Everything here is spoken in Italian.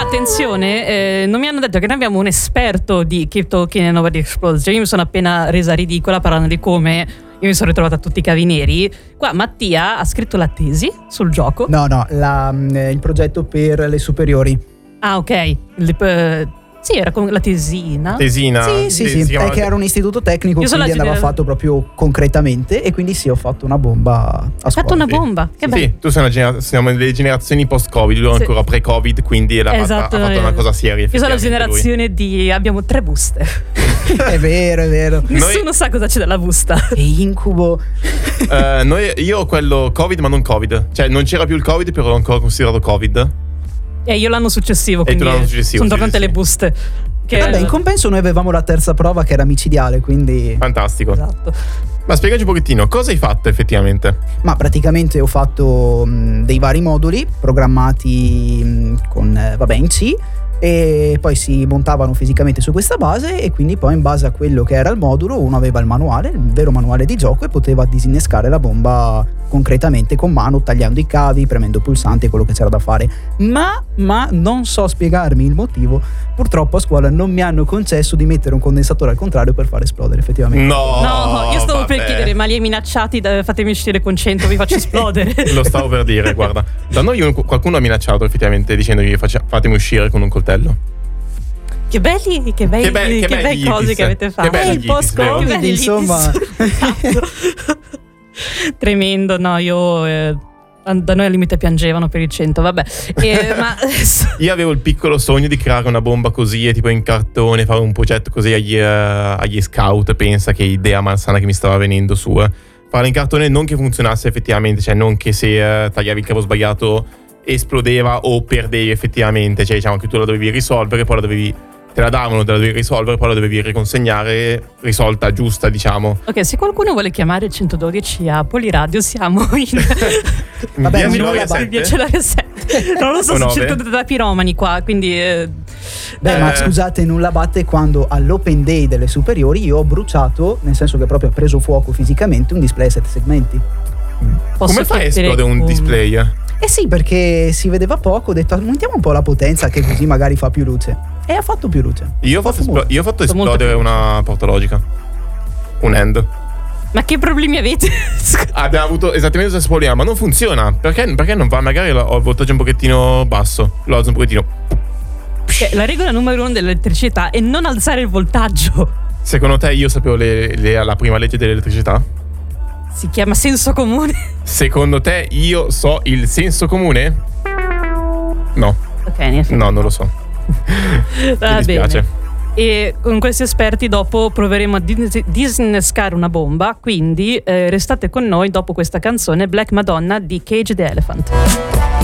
attenzione, non mi hanno detto che noi abbiamo un esperto di Keep Talking and Nobody Explodes. Cioè, io mi sono appena resa ridicola parlando di come io mi sono ritrovata a tutti i cavi neri. Qua Mattia ha scritto la tesi sul gioco. No, il progetto per le superiori. Ah, ok. Sì, era con la tesina. Sì. È che era un istituto tecnico, quindi andava fatto proprio concretamente. E quindi sì, ho fatto una bomba a scuola. Hai fatto una bomba? Che bello. Sì, tu siamo nelle generazioni post-Covid, lui ancora pre-Covid, quindi ha fatto una cosa seria. Io sono la generazione di abbiamo 3 buste. È vero. Nessuno sa cosa c'è nella busta. Che incubo. Io ho quello Covid, ma non Covid. Cioè, non c'era più il Covid, però ero ancora considerato Covid. E io l'anno successivo, quindi sono tornate le buste. Vabbè, in compenso noi avevamo la terza prova che era micidiale, quindi fantastico. Esatto. Ma spiegaci un pochettino, cosa hai fatto effettivamente? Ma praticamente ho fatto dei vari moduli programmati con in C, e poi si montavano fisicamente su questa base, e quindi poi in base a quello che era il modulo uno aveva il vero manuale di gioco, e poteva disinnescare la bomba concretamente con mano, tagliando i cavi, premendo pulsanti, quello che c'era da fare. Ma non so spiegarmi il motivo. Purtroppo a scuola non mi hanno concesso di mettere un condensatore al contrario per far esplodere effettivamente. No, io stavo per chiedere, ma li hai minacciati? Fatemi uscire con 100, vi faccio esplodere. Lo stavo per dire, guarda. Da noi qualcuno ha minacciato effettivamente dicendogli fatemi uscire con un coltello. Che belli cose che avete fatto. Il post-Covid, insomma. Tremendo, no, da noi al limite piangevano per il 100, vabbè. Ma io avevo il piccolo sogno di creare una bomba così, e tipo in cartone, fare un progetto così agli scout. Pensa che idea malsana che mi stava venendo su. Fare in cartone, non che funzionasse effettivamente, cioè non che se tagliavi il cavo sbagliato esplodeva o perdevi effettivamente, cioè diciamo che tu la dovevi risolvere, poi te la davano, te la dovevi risolvere, poi la dovevi riconsegnare risolta, giusta, diciamo. Ok, se qualcuno vuole chiamare 112 a Poliradio, siamo in vabbè, via Celaria 7. Non lo so, sono circondata da piromani qua, quindi ma scusate, nulla batte quando all'open day delle superiori io ho bruciato, nel senso che proprio ha preso fuoco fisicamente, un display a 7 segmenti. Come fai a esplodere un display? Eh sì, perché si vedeva poco, ho detto aumentiamo un po' la potenza, che così magari fa più luce. E ha fatto più luce. Io ho fatto esplodere una porta logica. Un end. Ma che problemi avete? Abbiamo avuto esattamente lo stesso problema, ma non funziona. Perché non va? Magari ho il voltaggio un pochettino basso. Lo alzo un pochettino. La regola numero 1 dell'elettricità è non alzare il voltaggio. Secondo te io sapevo la prima legge dell'elettricità? Si chiama senso comune. Secondo te io so il senso comune? No. Ok, niente. No, non lo so. Mi dispiace. Bene. E con questi esperti dopo proveremo a disinnescare una bomba, quindi restate con noi dopo questa canzone Black Madonna di Cage the Elephant.